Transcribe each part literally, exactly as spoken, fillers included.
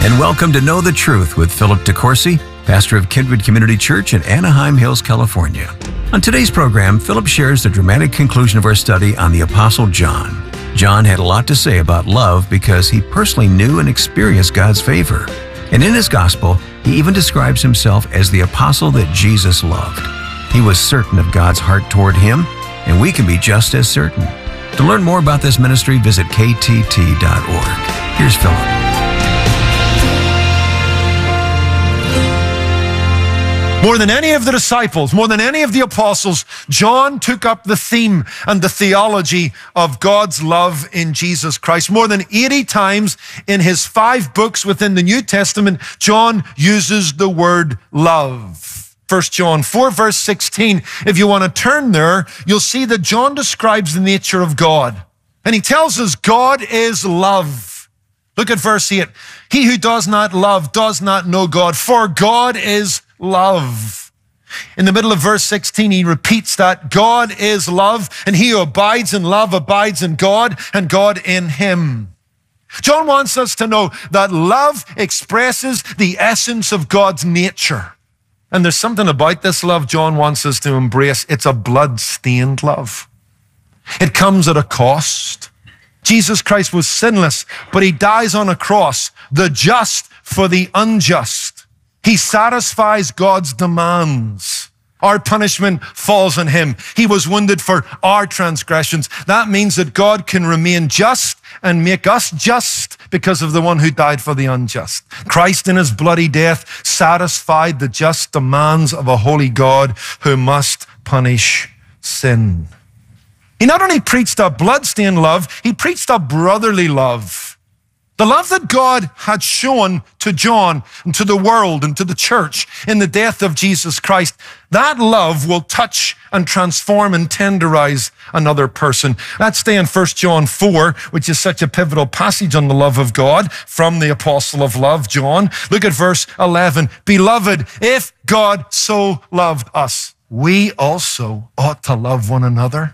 And welcome to Know the Truth with Philip DeCourcy, pastor of Kindred Community Church in Anaheim Hills, California. On today's program, Philip shares the dramatic conclusion of our study on the Apostle John. John had a lot to say about love because he personally knew and experienced God's favor. And in his gospel, he even describes himself as the apostle that Jesus loved. He was certain of God's heart toward him, and we can be just as certain. To learn more about this ministry, visit K T T dot org. Here's Philip. More than any of the disciples, more than any of the apostles, John took up the theme and the theology of God's love in Jesus Christ. More than eighty times in his five books within the New Testament, John uses the word love. First John four, verse sixteen. If you want to turn there, you'll see that John describes the nature of God. And he tells us God is love. Look at verse eight. He who does not love does not know God, for God is love. In the middle of verse sixteen, he repeats that God is love, and he who abides in love abides in God, and God in him. John wants us to know that love expresses the essence of God's nature. And there's something about this love John wants us to embrace. It's a blood-stained love. It comes at a cost. Jesus Christ was sinless, but he dies on a cross, the just for the unjust. He satisfies God's demands. Our punishment falls on him. He was wounded for our transgressions. That means that God can remain just and make us just because of the one who died for the unjust. Christ in his bloody death satisfied the just demands of a holy God who must punish sin. He not only preached a bloodstained love, he preached a brotherly love. The love that God had shown to John and to the world and to the church in the death of Jesus Christ, that love will touch and transform and tenderize another person. Let's stay in First John four, which is such a pivotal passage on the love of God from the apostle of love, John. Look at verse eleven. Beloved, if God so loved us, we also ought to love one another.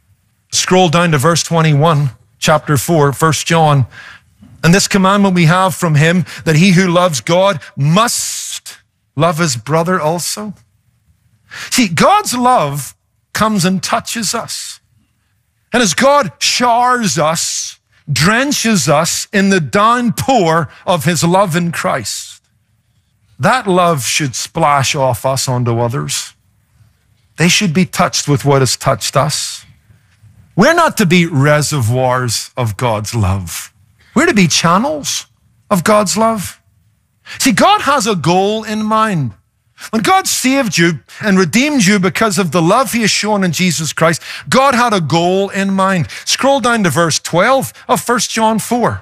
Scroll down to verse twenty-one, chapter four, First John. And this commandment we have from him, that he who loves God must love his brother also. See, God's love comes and touches us. And as God showers us, drenches us in the downpour of his love in Christ, that love should splash off us onto others. They should be touched with what has touched us. We're not to be reservoirs of God's love. We're to be channels of God's love. See, God has a goal in mind. When God saved you and redeemed you because of the love he has shown in Jesus Christ, God had a goal in mind. Scroll down to verse twelve of First John four.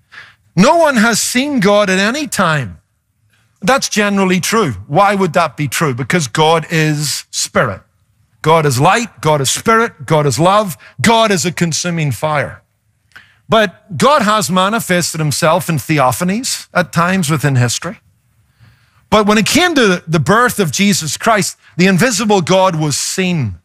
No one has seen God at any time. That's generally true. Why would that be true? Because God is spirit. God is light. God is spirit. God is love. God is a consuming fire. But God has manifested himself in theophanies at times within history. But when it came to the birth of Jesus Christ, the invisible God was seen.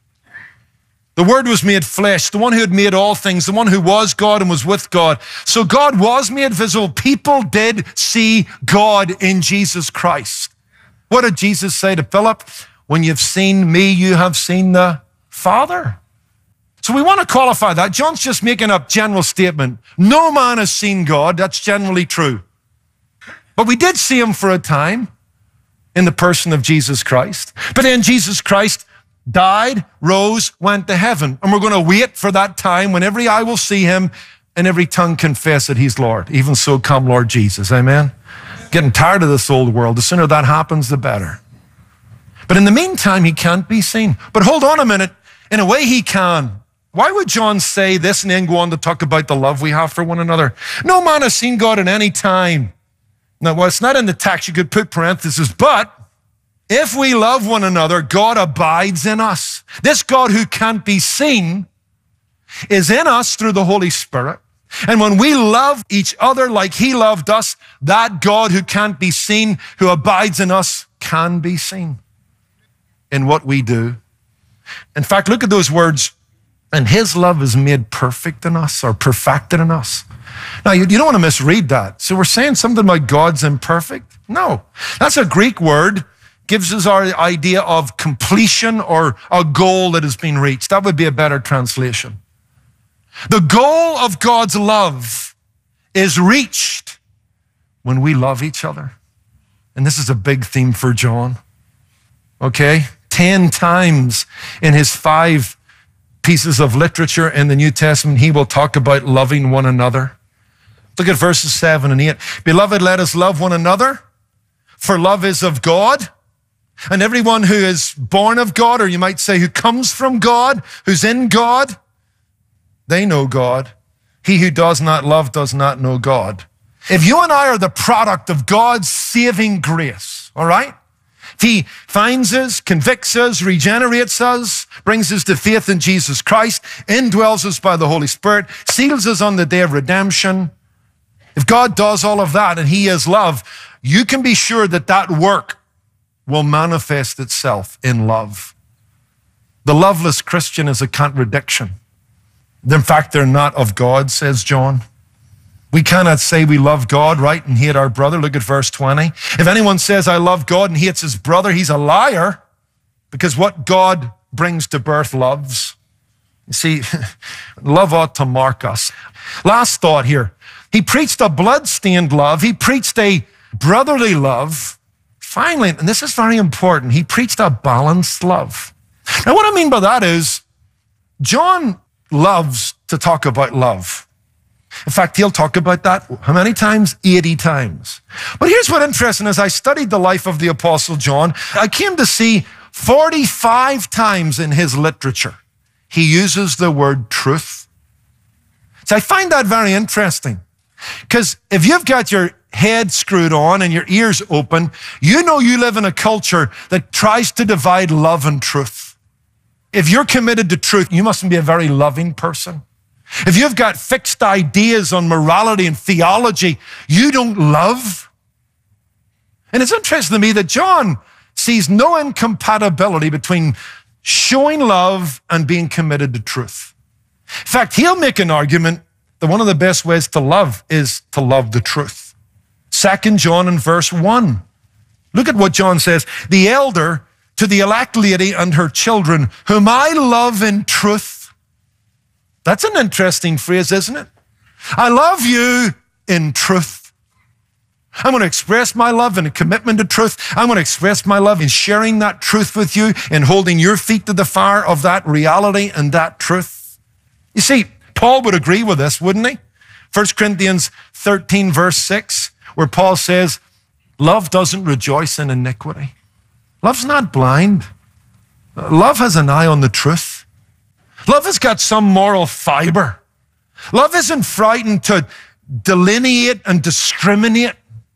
The Word was made flesh, the one who had made all things, the one who was God and was with God. So God was made visible. People did see God in Jesus Christ. What did Jesus say to Philip? When you've seen me, you have seen the Father. So we want to qualify that. John's just making a general statement. No man has seen God. That's generally true. But we did see him for a time in the person of Jesus Christ. But then Jesus Christ died, rose, went to heaven. And we're going to wait for that time when every eye will see him and every tongue confess that he's Lord. Even so, come Lord Jesus. Amen. Getting tired of this old world. The sooner that happens, the better. But in the meantime, he can't be seen. But hold on a minute. In a way, he can. Why would John say this and then go on to talk about the love we have for one another? No man has seen God at any time. Now, well, it's not in the text. You could put parentheses, but if we love one another, God abides in us. This God who can't be seen is in us through the Holy Spirit. And when we love each other like he loved us, that God who can't be seen, who abides in us, can be seen in what we do. In fact, look at those words. And his love is made perfect in us or perfected in us. Now, you, you don't want to misread that. So we're saying something about God's imperfect? No. That's a Greek word, gives us our idea of completion or a goal that has been reached. That would be a better translation. The goal of God's love is reached when we love each other. And this is a big theme for John. Okay? Ten times in his five pieces of literature in the New Testament, he will talk about loving one another. Look at verses seven and eight. Beloved, let us love one another, for love is of God. And everyone who is born of God, or you might say who comes from God, who's in God, they know God. He who does not love does not know God. If you and I are the product of God's saving grace, all right? If he finds us, convicts us, regenerates us, brings us to faith in Jesus Christ, indwells us by the Holy Spirit, seals us on the day of redemption. If God does all of that and he is love, you can be sure that that work will manifest itself in love. The loveless Christian is a contradiction. In fact, they're not of God, says John. We cannot say we love God, right, and hate our brother. Look at verse twenty. If anyone says, I love God and hates his brother, he's a liar, because what God brings to birth loves. You see, love ought to mark us. Last thought here. He preached a blood-stained love. He preached a brotherly love. Finally, and this is very important, he preached a balanced love. Now, what I mean by that is, John loves to talk about love. In fact, he'll talk about that how many times? eighty times. But here's what interesting. As I studied the life of the Apostle John, I came to see forty-five times in his literature, he uses the word truth. So I find that very interesting. Because if you've got your head screwed on and your ears open, you know you live in a culture that tries to divide love and truth. If you're committed to truth, you mustn't be a very loving person. If you've got fixed ideas on morality and theology, you don't love. And it's interesting to me that John sees no incompatibility between showing love and being committed to truth. In fact, he'll make an argument that one of the best ways to love is to love the truth. Second John in verse one. Look at what John says. The elder to the elect lady and her children, whom I love in truth. That's an interesting phrase, isn't it? I love you in truth. I'm going to express my love in a commitment to truth. I'm going to express my love in sharing that truth with you, in holding your feet to the fire of that reality and that truth. You see, Paul would agree with this, wouldn't he? First Corinthians thirteen, verse six, where Paul says, love doesn't rejoice in iniquity. Love's not blind. Love has an eye on the truth. Love has got some moral fiber. Love isn't frightened to delineate and discriminate.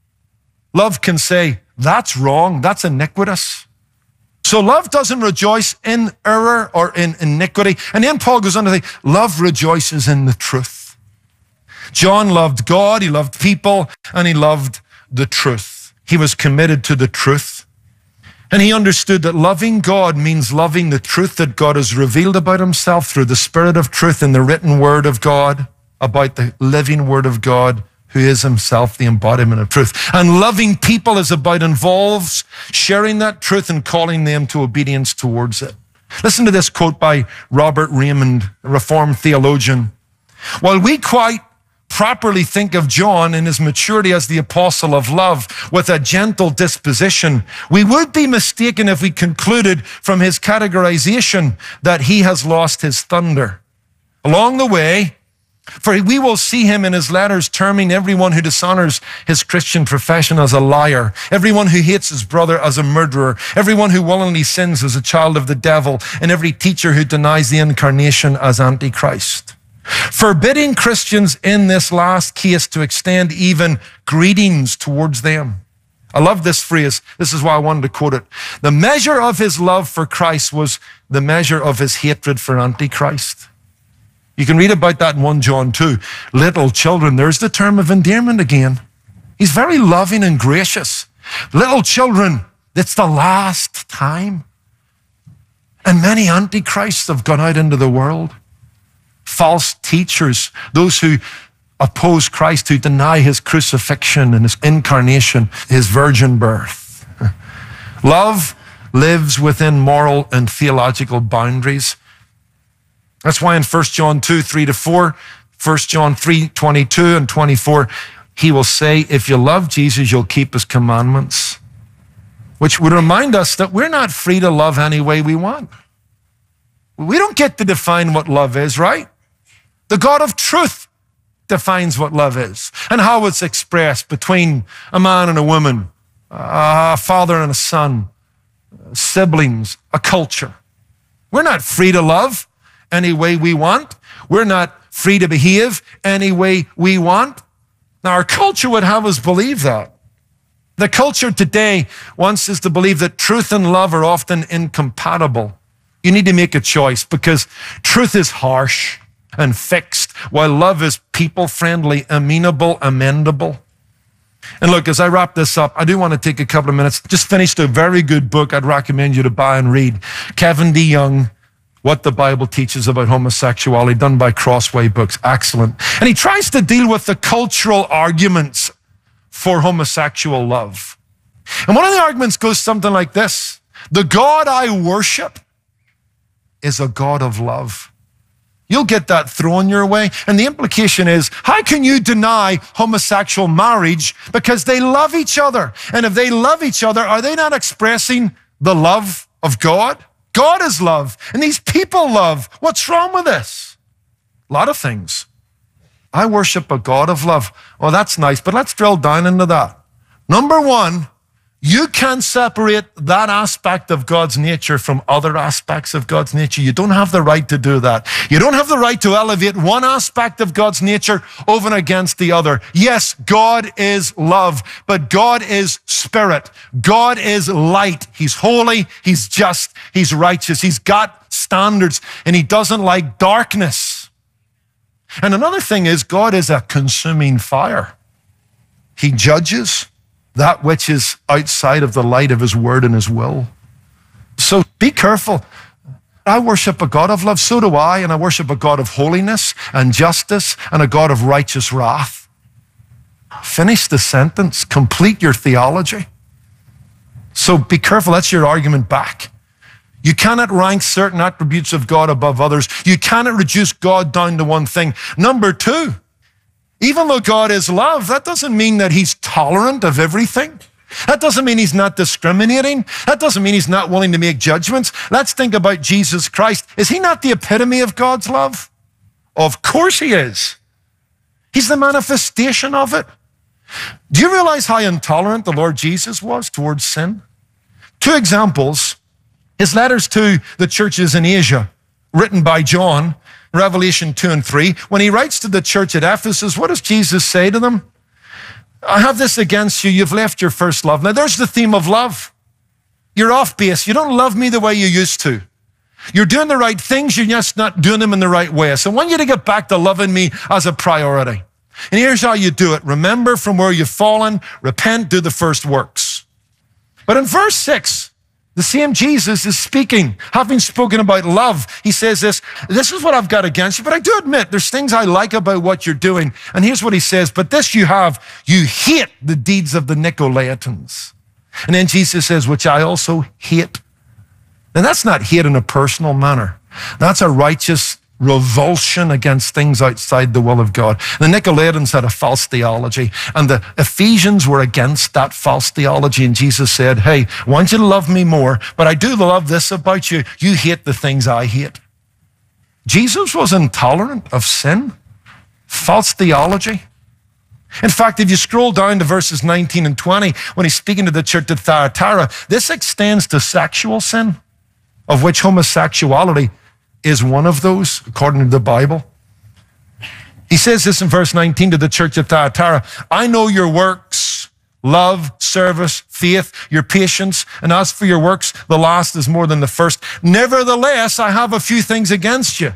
Love can say, that's wrong, that's iniquitous. So love doesn't rejoice in error or in iniquity. And then Paul goes on to say, love rejoices in the truth. John loved God, he loved people, and he loved the truth. He was committed to the truth. And he understood that loving God means loving the truth that God has revealed about himself through the Spirit of truth in the written word of God, about the living word of God, who is himself the embodiment of truth. And loving people is about, involves sharing that truth and calling them to obedience towards it. Listen to this quote by Robert Raymond, a Reformed theologian. While we quite properly think of John in his maturity as the apostle of love with a gentle disposition, we would be mistaken if we concluded from his categorization that he has lost his thunder. Along the way, for we will see him in his letters terming everyone who dishonors his Christian profession as a liar, everyone who hates his brother as a murderer, everyone who willingly sins as a child of the devil, and every teacher who denies the incarnation as Antichrist. Forbidding Christians in this last case to extend even greetings towards them. I love this phrase. This is why I wanted to quote it. The measure of his love for Christ was the measure of his hatred for Antichrist. You can read about that in First John two. Little children, there's the term of endearment again. He's very loving and gracious. Little children, it's the last time. And many antichrists have gone out into the world. False teachers, those who oppose Christ, who deny his crucifixion and his incarnation, his virgin birth. Love lives within moral and theological boundaries. That's why in First John two, three to four, First John three, twenty-two and twenty-four, he will say, if you love Jesus, you'll keep his commandments. Which would remind us that we're not free to love any way we want. We don't get to define what love is, right? The God of truth defines what love is and how it's expressed between a man and a woman, a father and a son, siblings, a culture. We're not free to love any way we want. We're not free to behave any way we want. Now, our culture would have us believe that. The culture today wants us to believe that truth and love are often incompatible. You need to make a choice because truth is harsh and fixed, while love is people-friendly, amenable, amendable. And look, as I wrap this up, I do want to take a couple of minutes. Just finished a very good book I'd recommend you to buy and read. Kevin DeYoung, What the Bible Teaches About Homosexuality, done by Crossway Books. Excellent. And he tries to deal with the cultural arguments for homosexual love. And one of the arguments goes something like this. The God I worship is a God of love. You'll get that thrown your way. And the implication is, how can you deny homosexual marriage because they love each other? And if they love each other, are they not expressing the love of God? God is love, and these people love. What's wrong with this? A lot of things. I worship a God of love. Oh, that's nice, but let's drill down into that. Number one, you can't separate that aspect of God's nature from other aspects of God's nature. You don't have the right to do that. You don't have the right to elevate one aspect of God's nature over and against the other. Yes, God is love, but God is spirit. God is light. He's holy. He's just. He's righteous. He's got standards, and he doesn't like darkness. And another thing is, God is a consuming fire. He judges that which is outside of the light of his word and his will. So be careful. I worship a God of love, so do I, and I worship a God of holiness and justice and a God of righteous wrath. Finish the sentence. Complete your theology. So be careful. That's your argument back. You cannot rank certain attributes of God above others. You cannot reduce God down to one thing. Number two, even though God is love, that doesn't mean that he's tolerant of everything. That doesn't mean he's not discriminating. That doesn't mean he's not willing to make judgments. Let's think about Jesus Christ. Is he not the epitome of God's love? Of course he is. He's the manifestation of it. Do you realize how intolerant the Lord Jesus was towards sin? Two examples. His letters to the churches in Asia, written by John, Revelation two and three. When he writes to the church at Ephesus, what does Jesus say to them? I have this against you. You've left your first love. Now, there's the theme of love. You're off base. You don't love me the way you used to. You're doing the right things. You're just not doing them in the right way. So I want you to get back to loving me as a priority. And here's how you do it. Remember from where you've fallen. Repent. Do the first works. But in verse six, the same Jesus is speaking, having spoken about love. He says this, this is what I've got against you, but I do admit there's things I like about what you're doing. And here's what he says, but this you have, you hate the deeds of the Nicolaitans. And then Jesus says, which I also hate. And that's not hate in a personal manner. That's a righteous revulsion against things outside the will of God. The Nicolaitans had a false theology, and the Ephesians were against that false theology. And Jesus said, hey, I want you to love me more, but I do love this about you. You hate the things I hate. Jesus was intolerant of sin, false theology. In fact, if you scroll down to verses nineteen and twenty, when he's speaking to the church at Thyatira, this extends to sexual sin, of which homosexuality is one of those, according to the Bible. He says this in verse nineteen to the church at Thyatira, I know your works, love, service, faith, your patience, and as for your works, the last is more than the first. Nevertheless, I have a few things against you.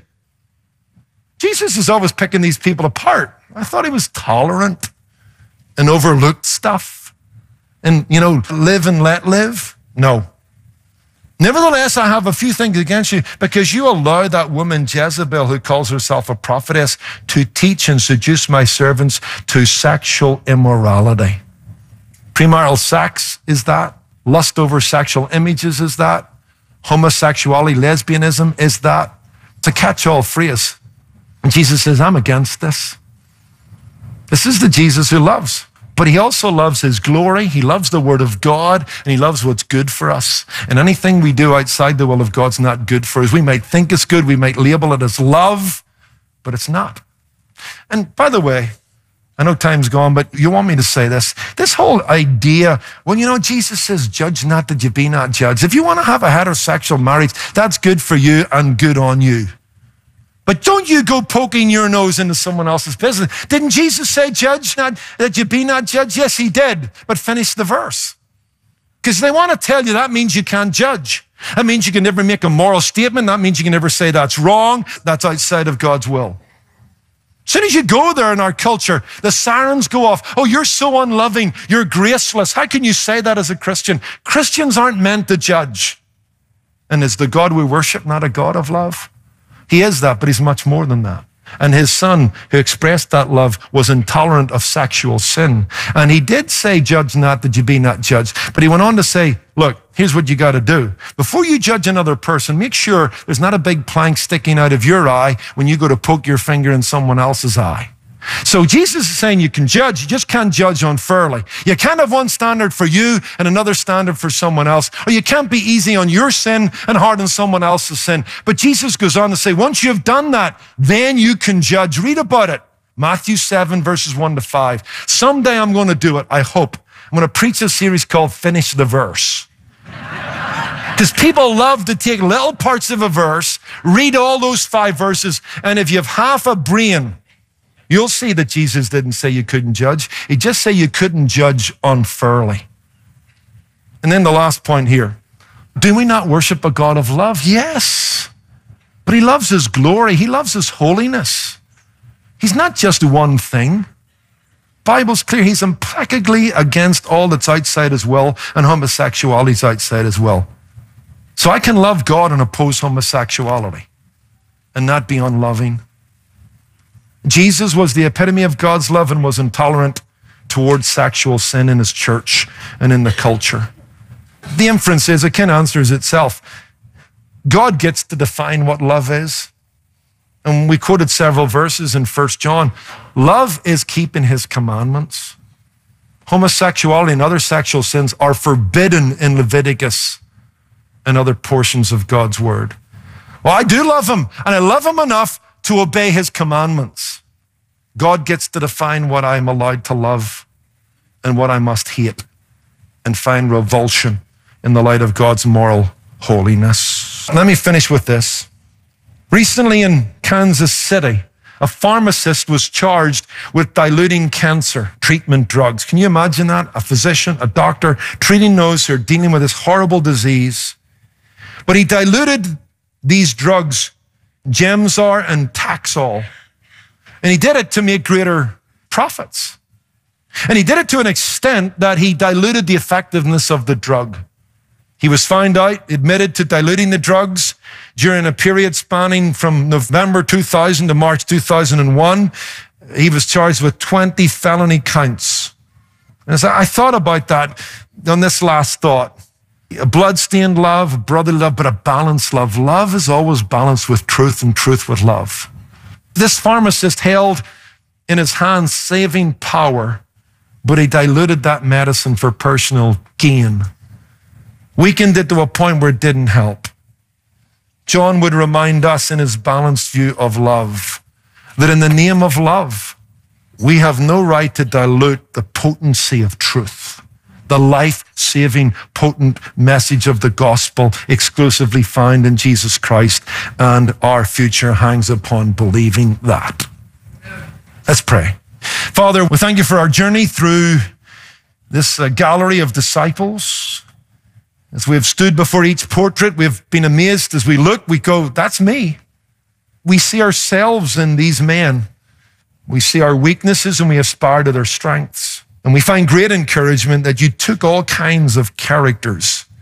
Jesus is always picking these people apart. I thought he was tolerant and overlooked stuff and, you know, live and let live. No. Nevertheless, I have a few things against you because you allow that woman Jezebel, who calls herself a prophetess, to teach and seduce my servants to sexual immorality. Premarital sex is that. Lust over sexual images is that. Homosexuality, lesbianism is that. It's a catch-all phrase. And Jesus says, I'm against this. This is the Jesus who loves. But he also loves his glory. He loves the word of God, and he loves what's good for us. And anything we do outside the will of God's not good for us. We might think it's good. We might label it as love, but it's not. And by the way, I know time's gone, but you want me to say this. This whole idea, well, you know, Jesus says, judge not that you be not judged. If you want to have a heterosexual marriage, that's good for you and good on you. But don't you go poking your nose into someone else's business. Didn't Jesus say, judge not, that you be not judged? Yes, he did. But finish the verse. Because they want to tell you that means you can't judge. That means you can never make a moral statement. That means you can never say that's wrong. That's outside of God's will. As soon as you go there in our culture, the sirens go off. Oh, you're so unloving. You're graceless. How can you say that as a Christian? Christians aren't meant to judge. And is the God we worship not a God of love? He is that, but he's much more than that. And his son, who expressed that love, was intolerant of sexual sin. And he did say, judge not that you be not judged. But he went on to say, look, here's what you got to do. Before you judge another person, make sure there's not a big plank sticking out of your eye when you go to poke your finger in someone else's eye. So Jesus is saying you can judge, you just can't judge unfairly. You can't have one standard for you and another standard for someone else. Or you can't be easy on your sin and hard on someone else's sin. But Jesus goes on to say, once you've done that, then you can judge. Read about it. Matthew seven, verses one to five. Someday I'm going to do it, I hope. I'm going to preach a series called Finish the Verse. Because people love to take little parts of a verse, read all those five verses, and if you have half a brain, you'll see that Jesus didn't say you couldn't judge. He just said you couldn't judge unfairly. And then the last point here. Do we not worship a God of love? Yes. But he loves his glory. He loves his holiness. He's not just one thing. Bible's clear. He's implacably against all that's outside his will, and homosexuality is outside as well. So I can love God and oppose homosexuality and not be unloving. Jesus was the epitome of God's love and was intolerant towards sexual sin in his church and in the culture. The inference is, it kind of answers itself. God gets to define what love is. And we quoted several verses in First John. Love is keeping his commandments. Homosexuality and other sexual sins are forbidden in Leviticus and other portions of God's word. Well, I do love him, and I love him enough to obey his commandments. God gets to define what I'm allowed to love and what I must hate and find revulsion in the light of God's moral holiness. Let me finish with this. Recently in Kansas City, a pharmacist was charged with diluting cancer treatment drugs. Can you imagine that? A physician, a doctor, treating those who are dealing with this horrible disease. But he diluted these drugs, Gemzar and Taxol. And he did it to make greater profits. And he did it to an extent that he diluted the effectiveness of the drug. He was found out, admitted to diluting the drugs during a period spanning from November two thousand to March two thousand one. He was charged with twenty felony counts. And as I thought about that on this last thought, a blood-stained love, a brotherly love, but a balanced love. Love is always balanced with truth and truth with love. This pharmacist held in his hands saving power, but he diluted that medicine for personal gain. Weakened it to a point where it didn't help. John would remind us in his balanced view of love that in the name of love, we have no right to dilute the potency of truth, the life-saving, potent message of the gospel exclusively found in Jesus Christ, and our future hangs upon believing that. Let's pray. Father, we thank you for our journey through this uh, gallery of disciples. As we have stood before each portrait, we've been amazed as we look, we go, that's me. We see ourselves in these men. We see our weaknesses and we aspire to their strengths. And we find great encouragement that you took all kinds of characters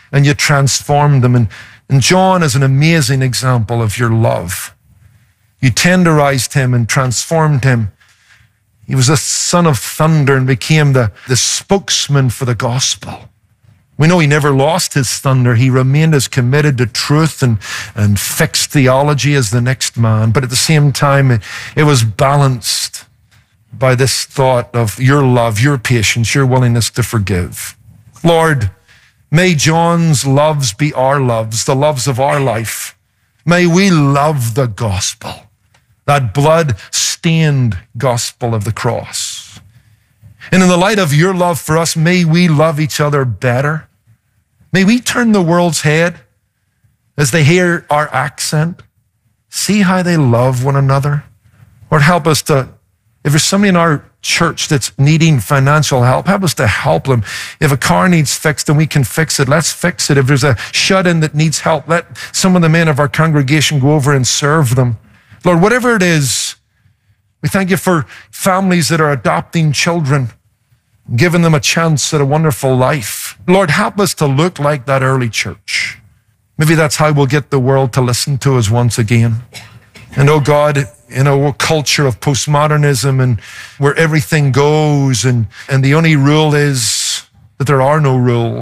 and you transformed them. And, and John is an amazing example of your love. You tenderized him and transformed him. He was a son of thunder and became the, the spokesman for the gospel. We know he never lost his thunder. He remained as committed to truth and, and fixed theology as the next man. But at the same time, it, it was balanced by this thought of your love, your patience, your willingness to forgive. Lord, may John's loves be our loves, the loves of our life. May we love the gospel, that blood-stained gospel of the cross. And in the light of your love for us, may we love each other better. May we turn the world's head as they hear our accent. See how they love one another. Lord, help us to, if there's somebody in our church that's needing financial help, help us to help them. If a car needs fixed and we can fix it, let's fix it. If there's a shut-in that needs help, let some of the men of our congregation go over and serve them. Lord, whatever it is, we thank you for families that are adopting children, giving them a chance at a wonderful life. Lord, help us to look like that early church. Maybe that's how we'll get the world to listen to us once again. And oh God, in a culture of postmodernism and where everything goes and, and the only rule is that there are no rules.